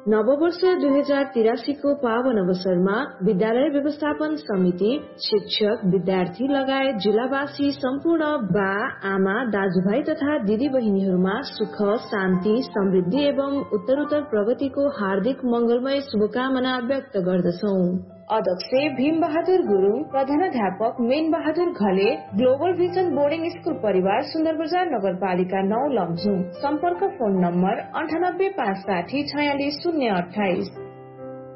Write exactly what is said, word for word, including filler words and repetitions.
नववर्ष दुई हजार तिरासी को पावन अवसरमा विद्यालय व्यवस्थापन समिति, शिक्षक, विद्यार्थी लगायत जिल्लावासी सम्पूर्ण बा, आमा, दाजुभाइ तथा दिदी बहिनीहरूमा सुख, शान्ति, समृद्धि एवं उत्तरोत्तर प्रगतिको हार्दिक मंगलमय शुभकामना व्यक्त गर्दछौं। अध्यक्ष भीम बहादुर गुरुङ, प्रधानाध्यापक main Bahadur Ghale, global vision boarding school परिवार, सुन्दर बजार नगरपालिका नौ लमजुङ। सम्पर्क फोन नम्बर अन्ठानब्बे पाँच साठी छयालिस शून्य अठाइस।